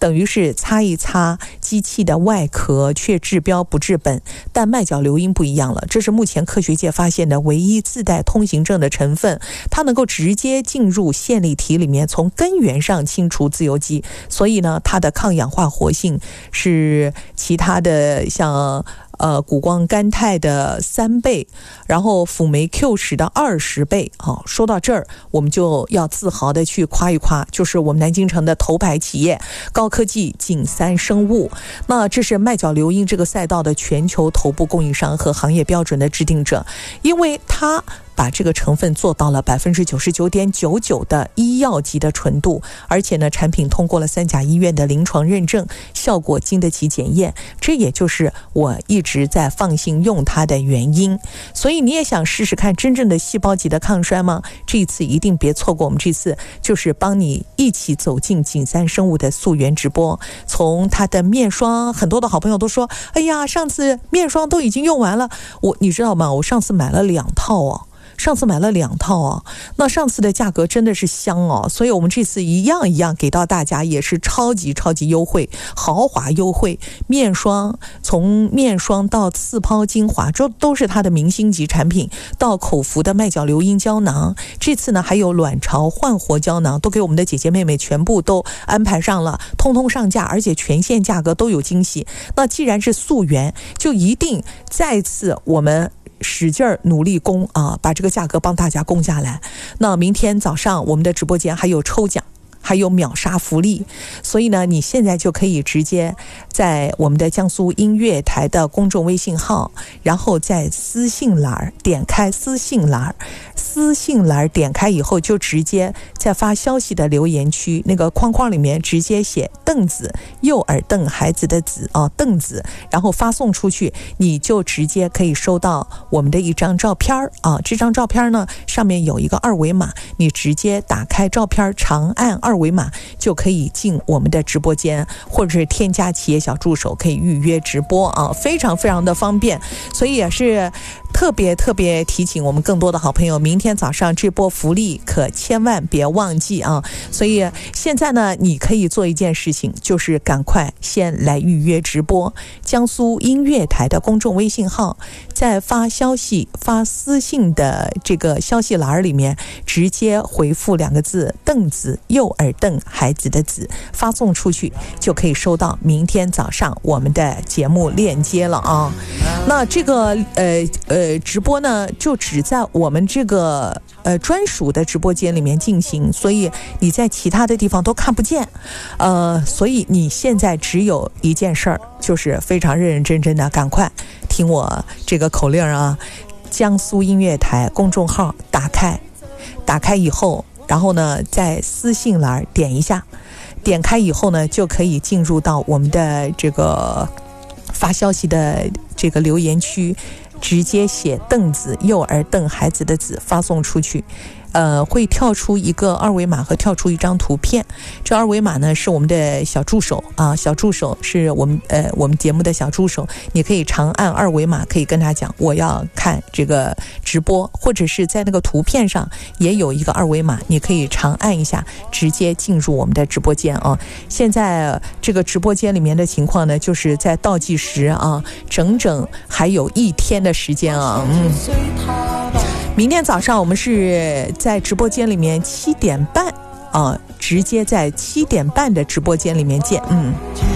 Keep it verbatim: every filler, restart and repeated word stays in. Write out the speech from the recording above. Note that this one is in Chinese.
等于是擦一擦机器的外壳，却治标不治本。但麦角硫因不一样了，这是目前科学界发现的唯一自带通行证的成分，它能够直接进入线粒体里面，从根源上清除自由基，所以呢，它的抗氧化活性是其他的像呃，谷胱甘肽的三倍，然后辅酶 Q 十的二十倍。好，说到这儿，我们就要自豪的去夸一夸，就是我们南京城的头牌企业高科技景三生物。那这是麦角硫因这个赛道的全球头部供应商和行业标准的制定者，因为它把这个成分做到了百分之九十九点九九的医药级的纯度，而且呢，产品通过了三甲医院的临床认证，效果经得起检验。这也就是我一直在放心用它的原因。所以你也想试试看真正的细胞级的抗衰吗？这一次一定别错过，我们这次就是帮你一起走进景三生物的溯源直播。从它的面霜，很多的好朋友都说，哎呀，上次面霜都已经用完了。我你知道吗？我上次买了两套哦。上次买了两套啊，那上次的价格真的是香哦，所以我们这次一样一样给到大家，也是超级超级优惠，豪华优惠。面霜，从面霜到次抛精华，这都是它的明星级产品，到口服的麦角硫因胶囊，这次呢还有卵巢焕活胶囊，都给我们的姐姐妹妹全部都安排上了，通通上架，而且全线价格都有惊喜。那既然是溯源，就一定再次我们使劲儿努力攻啊，把这个价格帮大家攻下来。那明天早上我们的直播间还有抽奖，还有秒杀福利，所以呢，你现在就可以直接在我们的江苏音乐台的公众微信号，然后在私信栏点开私信栏，私信栏点开以后，就直接在发消息的留言区那个框框里面直接写凳子，右耳凳孩子的子啊，凳子，然后发送出去，你就直接可以收到我们的一张照片啊。这张照片呢，上面有一个二维码，你直接打开照片，长按二维码就可以进我们的直播间，或者是添加企业小助手可以预约直播啊，非常非常的方便。所以也是特别特别提醒我们更多的好朋友，明天早上这波福利可千万别忘记啊！所以现在呢，你可以做一件事情，就是赶快先来预约直播。江苏音乐台的公众微信号，在发消息发私信的这个消息栏里面，直接回复两个字凳子，右耳凳孩子的子，发送出去就可以收到明天早上我们的节目链接了啊。那这个呃呃直播呢，就只在我们这个呃专属的直播间里面进行，所以你在其他的地方都看不见。呃，所以你现在只有一件事儿，就是非常认认真真的赶快听我这个口令啊，江苏音乐台公众号打开，打开以后，然后呢在私信栏点一下，点开以后呢就可以进入到我们的这个发消息的这个留言区，直接写凳子，右耳凳孩子的子，发送出去。呃，会跳出一个二维码和跳出一张图片，这二维码呢是我们的小助手啊，小助手是我们呃我们节目的小助手，你可以长按二维码，可以跟他讲我要看这个直播，或者是在那个图片上也有一个二维码，你可以长按一下，直接进入我们的直播间啊。现在这个直播间里面的情况呢，就是在倒计时啊，整整还有一天的时间啊，嗯。明天早上我们是在直播间里面七点半啊，直接在七点半的直播间里面见，嗯。